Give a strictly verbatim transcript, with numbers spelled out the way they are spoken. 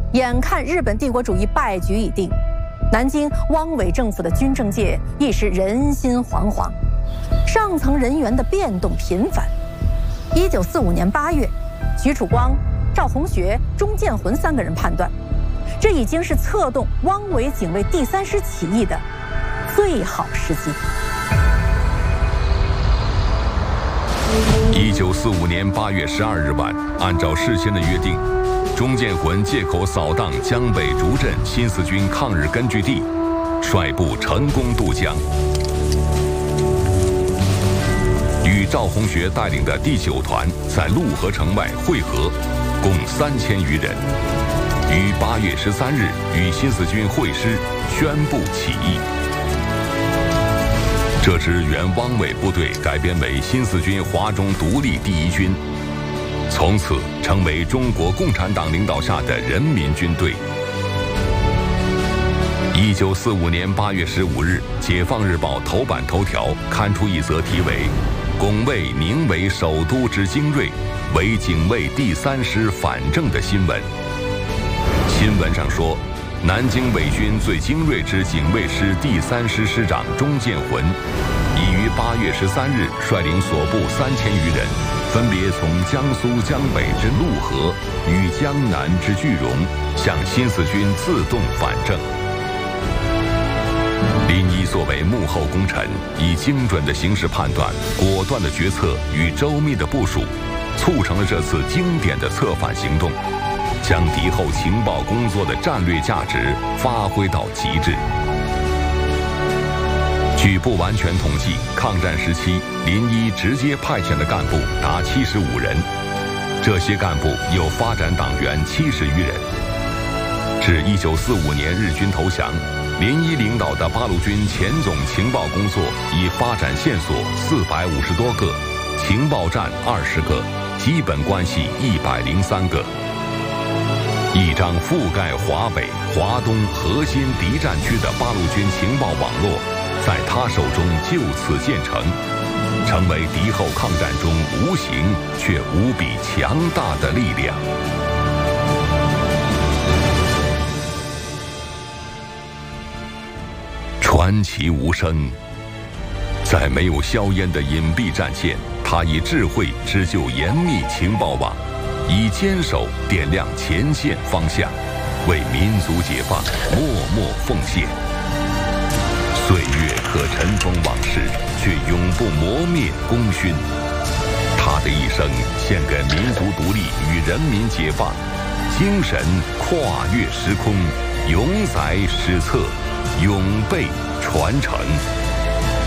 眼看日本帝国主义败局已定，南京汪伪政府的军政界亦是人心惶惶，上层人员的变动频繁。一九四五年八月，许曙光、赵洪学、钟建魂三个人判断，这已经是策动汪伪警卫第三师起义的最好时机。 一九四五年八月十二日晚，按照事先的约定，钟建魂借口扫荡江北竹镇新四军抗日根据地，率部成功渡江，与赵洪学带领的第九团在陆河城外会合，共三千余人，于八月十三日与新四军会师，宣布起义。这支原汪伪部队改编为新四军华中独立第一军，从此成为中国共产党领导下的人民军队。一九四五年八月十五日，《解放日报》头版头条刊出一则题为“拱卫宁为首都之精锐，为警卫第三师反正”的新闻。新闻上说，南京伪军最精锐之警卫师第三师师长钟建魂，已于八月十三日率领所部三千余人，分别从江苏江北之陆河与江南之句容，向新四军自动反正。林一作为幕后功臣，以精准的形势判断、果断的决策与周密的部署，促成了这次经典的策反行动，将敌后情报工作的战略价值发挥到极致。据不完全统计，抗战时期林一直接派遣的干部达七十五人，这些干部有发展党员七十余人。至一九四五年日军投降，林一领导的八路军前总情报工作已发展线索四百五十多个，情报站二十个，基本关系一百零三个。一张覆盖华北、华东核心敌占区的八路军情报网络，在他手中就此建成，成为敌后抗战中无形却无比强大的力量。传奇无声，在没有硝烟的隐蔽战线，他以智慧织就严密情报网，以坚守点亮前线方向，为民族解放默默奉献。岁月可尘封往事，却永不磨灭功勋。他的一生献给民族独立与人民解放，精神跨越时空，永载史册，永被传承。